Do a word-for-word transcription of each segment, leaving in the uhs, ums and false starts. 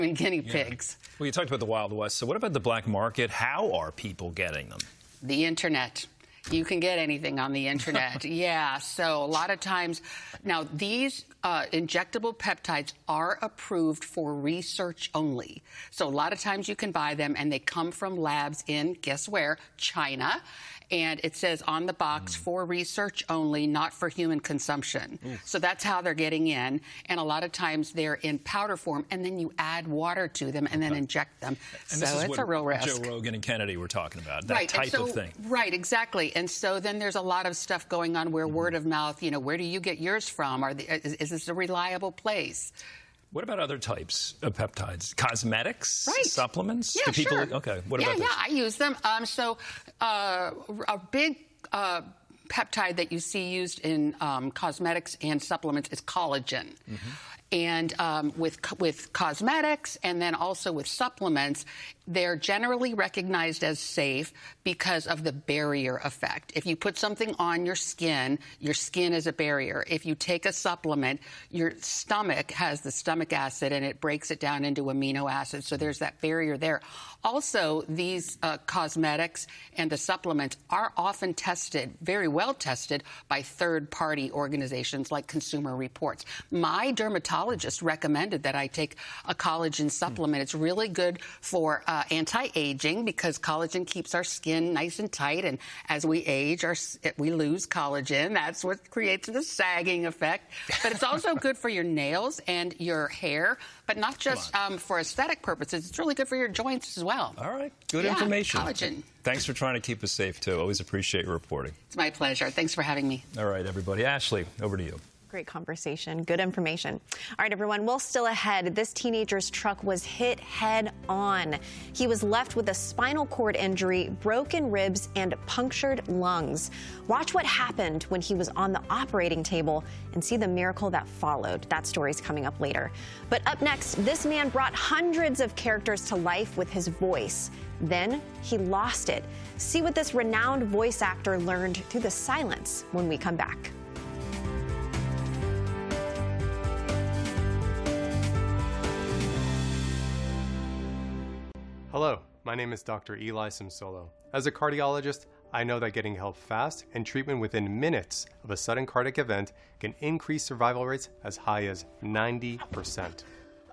and guinea Yeah. pigs. Well, you talked about the Wild West. So what about the black market? How are people getting them? The internet. You can get anything on the internet. Yeah, so a lot of times, now these uh, injectable peptides are approved for research only. So a lot of times you can buy them and they come from labs in, guess where, China. And it says on the box, mm. for research only, not for human consumption. Oof. So that's how they're getting in. And a lot of times they're in powder form, and then you add water to them and okay. then inject them. And so this is it's what a real risk. Joe Rogan and Kennedy were talking about, that right. type so, of thing. Right, exactly. And so then there's a lot of stuff going on where mm-hmm. word of mouth, you know, where do you get yours from? Are the, is, is this a reliable place? What about other types of peptides? Cosmetics? Right. Supplements? Yeah, Do people, sure. Okay, what yeah, about yeah, this? I use them. Um, so uh, a big uh, peptide that you see used in um, cosmetics and supplements is collagen. Mm-hmm. And um, with with cosmetics and then also with supplements, they're generally recognized as safe because of the barrier effect. If you put something on your skin, your skin is a barrier. If you take a supplement, your stomach has the stomach acid and it breaks it down into amino acids. So there's that barrier there. Also, these uh, cosmetics and the supplements are often tested, very well tested, by third-party organizations like Consumer Reports. My dermatologist recommended that I take a collagen supplement. Mm. It's really good for uh, anti-aging because collagen keeps our skin nice and tight, and as we age, our, we lose collagen. That's what creates the sagging effect. But it's also good for your nails and your hair, but not just um, for aesthetic purposes. It's really good for your joints as well. All right. Good yeah, information. Collagen. Thanks for trying to keep us safe, too. Always appreciate your reporting. It's my pleasure. Thanks for having me. All right, everybody. Ashley, over to you. Great conversation. Good information. All right, everyone. Well, still ahead, this teenager's truck was hit head on. He was left with a spinal cord injury, broken ribs, and punctured lungs. Watch what happened when he was on the operating table and see the miracle that followed. That story's coming up later. But up next, this man brought hundreds of characters to life with his voice. Then he lost it. See what this renowned voice actor learned through the silence when we come back. Hello, my name is Doctor Eli Simsolo. As a cardiologist, I know that getting help fast and treatment within minutes of a sudden cardiac event can increase survival rates as high as ninety percent.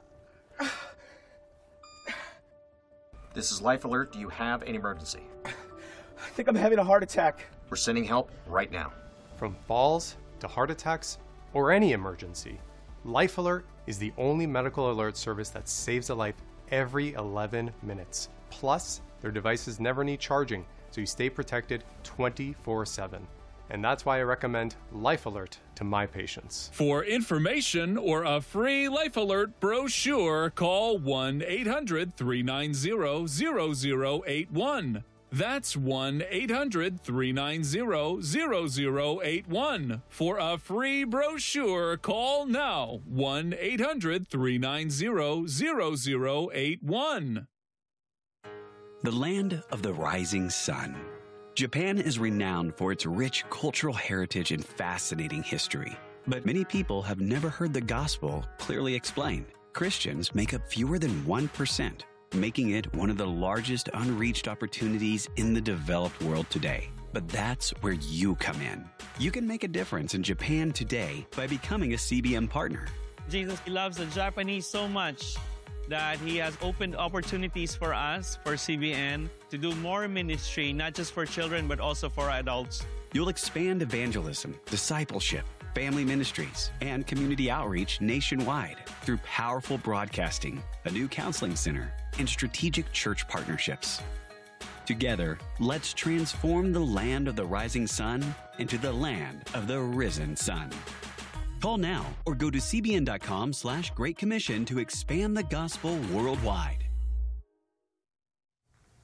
This is Life Alert. Do you have an emergency? I think I'm having a heart attack. We're sending help right now. From falls to heart attacks or any emergency, Life Alert is the only medical alert service that saves a life every eleven minutes. Plus, their devices never need charging, so you stay protected twenty-four seven. And that's why I recommend Life Alert to my patients. For information or a free Life Alert brochure, call one eight hundred, three nine zero, zero zero eight one. That's one eight hundred, three nine zero, zero zero eight one. For a free brochure, call now one eight hundred, three nine zero, zero zero eight one. The land of the rising sun. Japan is renowned for its rich cultural heritage and fascinating history. But many people have never heard the gospel clearly explained. Christians make up fewer than one percent. Making it one of the largest unreached opportunities in the developed world today. But that's where you come in. You can make a difference in Japan today by becoming a C B M partner. Jesus loves the Japanese so much that he has opened opportunities for us, for C B N, to do more ministry, not just for children, but also for adults. You'll expand evangelism, discipleship, family ministries, and community outreach nationwide through powerful broadcasting, a new counseling center, and strategic church partnerships. Together, let's transform the land of the rising sun into the land of the risen sun. Call now or go to cbn.com slash Great Commission to expand the gospel worldwide.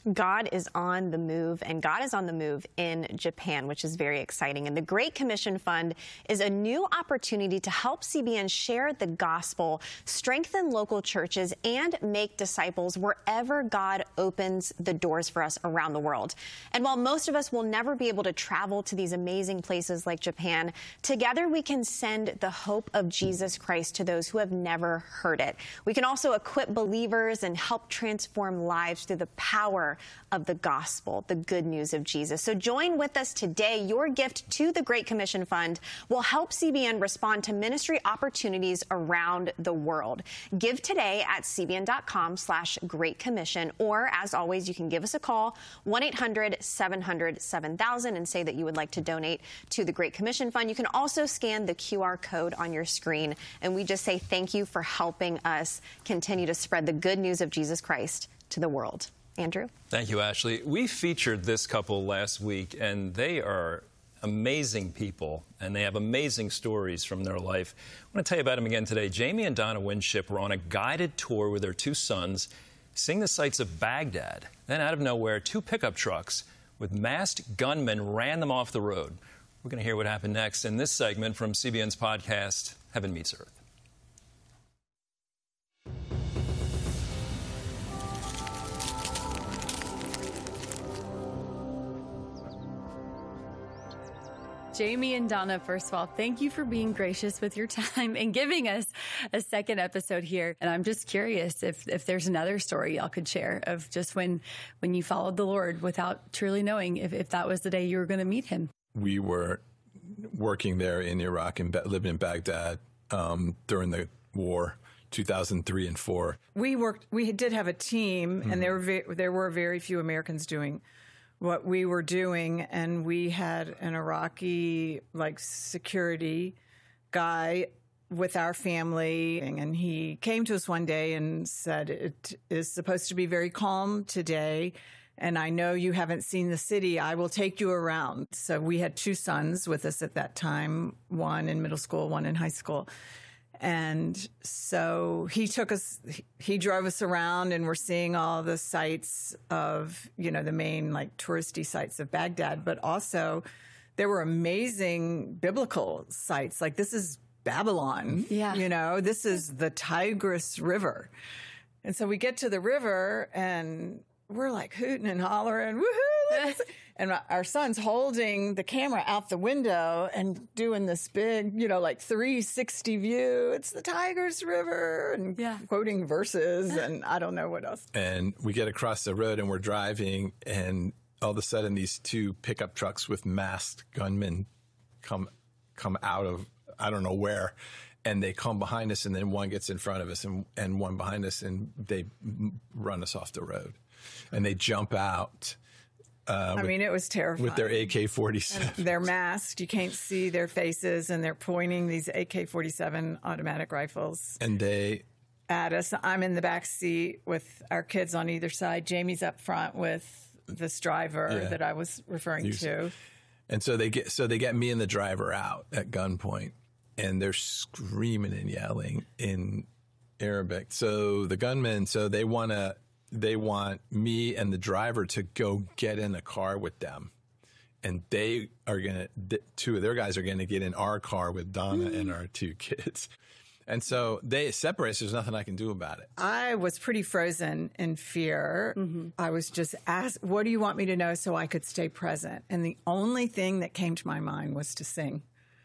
God is on the move, and God is on the move in Japan, which is very exciting. And the Great Commission Fund is a new opportunity to help C B N share the gospel, strengthen local churches, and make disciples wherever God opens the doors for us around the world. And while most of us will never be able to travel to these amazing places like Japan, together we can send the hope of Jesus Christ to those who have never heard it. We can also equip believers and help transform lives through the power of the gospel, the good news of Jesus. So join with us today. Your gift to the Great Commission Fund will help C B N respond to ministry opportunities around the world. Give today at cbn.com slash Great Commission, or as always, you can give us a call, one eight hundred seven hundred seven thousand, and say that you would like to donate to the Great Commission Fund. You can also scan the Q R code on your screen, and we just say thank you for helping us continue to spread the good news of Jesus Christ to the world. Andrew? Thank you, Ashley. We featured this couple last week, and they are amazing people, and they have amazing stories from their life. I want to tell you about them again today. Jamie and Donna Winship were on a guided tour with their two sons, seeing the sights of Baghdad. Then, out of nowhere, two pickup trucks with masked gunmen ran them off the road. We're going to hear what happened next in this segment from C B N's podcast, Heaven Meets Earth. Jamie and Donna, first of all, thank you for being gracious with your time and giving us a second episode here. And I'm just curious if, if there's another story y'all could share of just when, when you followed the Lord without truly knowing if, if that was the day you were going to meet him. We were working there in Iraq and living in Baghdad um, during the war, two thousand three and four. We worked, we did have a team, mm-hmm. and there were, ve- there were very few Americans doing what we were doing, and we had an Iraqi like security guy with our family, and he came to us one day and said, it is supposed to be very calm today, and I know you haven't seen the city. I will take you around. So we had two sons with us at that time, one in middle school, one in high school. And so he took us, he drove us around, and we're seeing all the sites of, you know, the main like touristy sites of Baghdad, but also there were amazing biblical sites. Like, this is Babylon, yeah. you know, this is the Tigris River. And so we get to the river and we're like hooting and hollering, woohoo! And our son's holding the camera out the window and doing this big, you know, like three sixty view. It's the Tigris River, and yeah. quoting verses, and I don't know what else. And we get across the road and we're driving, and all of a sudden these two pickup trucks with masked gunmen come come out of I don't know where, and they come behind us, and then one gets in front of us and, and one behind us, and they run us off the road. And they jump out. Uh, I with, mean, it was terrifying. With their A K forty-seven. They're masked. You can't see their faces, and they're pointing these A K forty-seven automatic rifles. And they... at us. I'm in the back seat with our kids on either side. Jamie's up front with this driver yeah. that I was referring you, to. And so they get so they get me and the driver out at gunpoint, and they're screaming and yelling in Arabic. So the gunmen, so they want to... They want me and the driver to go get in a car with them. And they are going to, two of their guys are going to get in our car with Donna mm. and our two kids. And so they separate us. There's nothing I can do about it. I was pretty frozen in fear. Mm-hmm. I was just asked, what do you want me to know so I could stay present? And the only thing that came to my mind was to sing.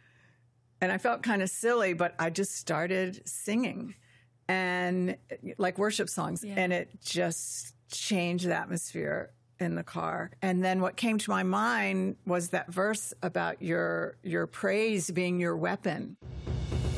And I felt kind of silly, but I just started singing. And like worship songs, yeah. and it just changed the atmosphere in the car. And then what came to my mind was that verse about your your praise being your weapon.